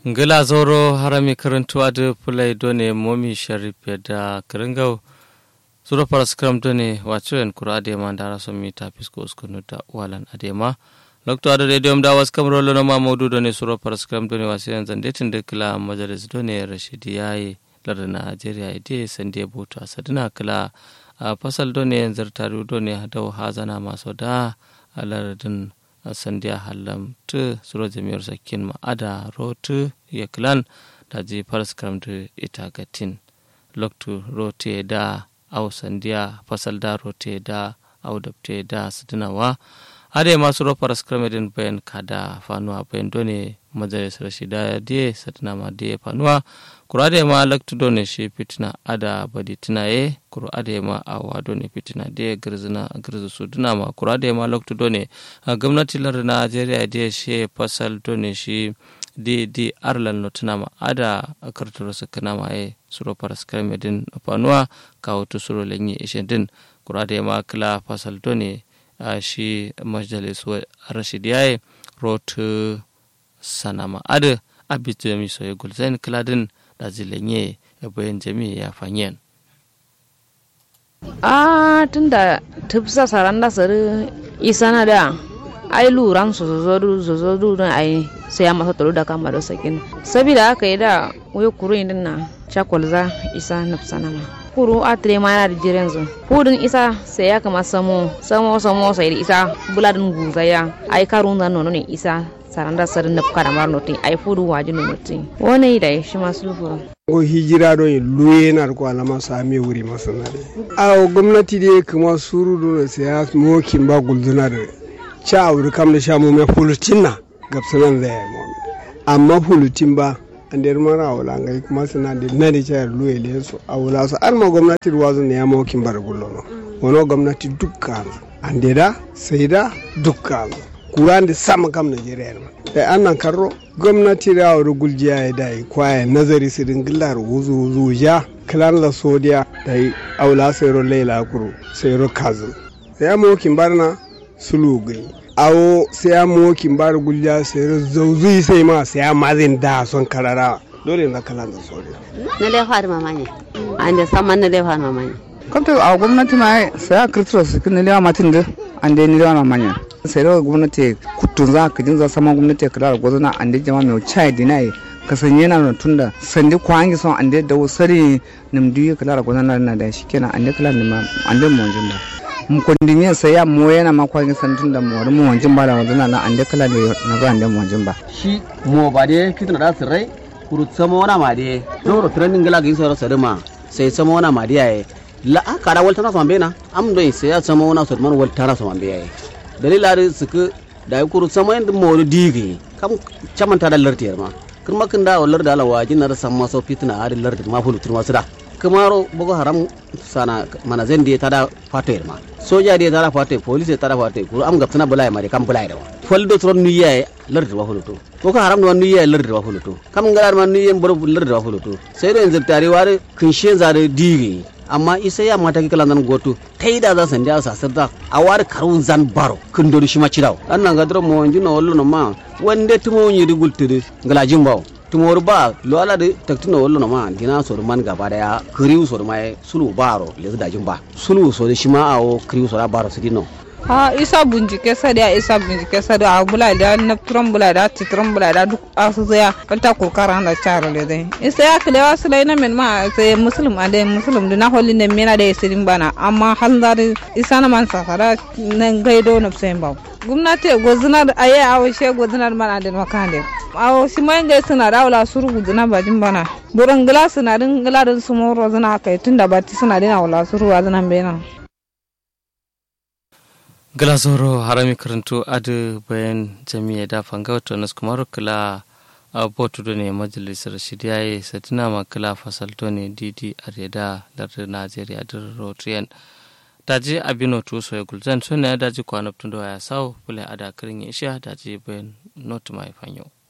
Ngila zoro harami karantuwa da fulai done momi sharif da kiringau suro paraskram done wachuren kura adema ndara somi tapisko uskunu da walan adema lokto ado rediom da was kamro lono ma modu done suro paraskram done wasiyan zandetin da kila majalis done rashidi yayi lar Nigeria ide sande boto asadina kila fasal done zartaru done hadaw hazana maso da alardin sandiya halam tu suro jami'ar sakin ma'ada rotu ya klan da ji paraskram da ita gatin loktu rote da au sandiya fasal da rote da au dabte da sidinawa ade masu ro paraskram din bayan kada fanuwa bayan done majalisar shida de sadina ma de fanuwa kurade ma loktu done shi fitina ada badi tinaye kurade ma awa done fitina de girzu suduna ma kurade ma loktu done gwamnati lar Najeriya de she fasal done shi di arlan notuna ma ada karturo sakana ma suro paraskram din fanuwa kawo to suro lenyi ishen din kurade ma kala fasal done shi majalis rashidiyaye rotu sanama ada abitu ya miso ya gulzain kladin da zilenye ya bayan jami'a ya fanyen tunda tufsa saranda sari isana da ai luran zozo don ai sai ya masa taro da kama da sakin sabida aka yi da wayo kuro yin na chakolza isa nafsanama kuro atre ma yana da jiren zo kudin isa sai ya kama samo sai da isa buladin guzaya ai karun da nono ne isa saranda sarin da fukara mar notin ai fudu wajin notin wani da shi masu lufura o hijira don luye na ko alama sami wuri masanare a gwamnati da kuma suru don sai ya mokin ba gulduna da cha wuri kam da shamu me fulutinna gabsanan da ya amma fulutin ba an da mara wala ngai kuma suna da na da cha luye le su a wala su ar ma gwamnati ruwazo ne ya mokin bar gullono wono gwamnati dukkan an da sai da dukkan kuran da sama kam Najeriya ma da annan karro gwamnati da wuri guljiya ya dai kwaye nazari su dingilar wuzu ja klan la sodiya da aula sayro leila kuru sayro kazu sai mu kin barna sulugai awo sai mu kin bar guljiya sayro zauzi sai ma sai ma zin da son karara dole na klan da sodiya na le far mamanya an da saman na le far mamanya kamta a gwamnati ma sai a kirtiro su kin le matin da an da ni da mamanya sai da gwamnati kutun za ka jinza sama gwamnati kula da gwazona an da jama'a mai chai dinai kasanye na tunda sandi kwangi son an da wasari nimdu kula da gwazona na da shikenan an da kula da an da mu wanjin ba mu kondimiyan sai ya mu yana ma kwangi san tunda mu wanjin ba da gwazona na an da kula da na ga an da mu wanjin ba shi mu ba da kitna da sirrai kuru sama wana ma da doro training gala ga soro sadama sai sama wana ma da yayi la akara walta na so ambena am do sai ya sama wana so man walta na so ambe yayi dalilari suka da ya kuru sama yadda mawari digi kam camanta da lartiyar ma kuma kin da wallar da alawaji na rasa maso fitina a da lartiyar ma fulutur masu da kamaro boko haram sana mana zan da ta da fatayar ma soja da ta da fatayar police ta da fatayar kuru am gabtana bulai ma da kan bulai da faldo tron nuya lartiyar ma fulutu boko haram da nuya lartiyar ma fulutu kam ngalar ma nuya boro lartiyar ma fulutu sai da yanzu tarewa kin she za da digi amma isa ya mata kala nan goto tai da za san da sasar da a war karun zan baro kun do shi ma cidaw annan ga dro mo wanju no wallo no ma wande tumo nyi di gultude ngala jimbaw tumo ba lo ala de taktuno wallo no ma dina so man gaba da ya kriu so mai sulu baro le da jimba sulu so shi ma awo kriu so da baro su dino isa bincike sada a bula da na turan bula da titran bula da duk asu ya kanta kurkara da charo le dai isa ya kale wasu lai na men ma sai muslim ade muslim da na holin ne mena da isirin bana amma halda isa na man safara nan gaido na sai ba gwamnati gozunar aye awo she gozunar mana da makande awo shi mai ga suna da wala suru guzuna bajin bana buran glass na din gladan su moro zana kai tunda bati suna dina wala suru wazana bena Glasoro harami karanto adu bayan jami'a da fangauto nas kumaru kala botu ne majalisar shidiyaye satina ma kala fasalto ne didi areda lardin Najeriya da rotriyan daji abino tuso ya gulzan suna daji kwanabtun da ya sau bule ada kirin ya isha daji bayan not mai fanyo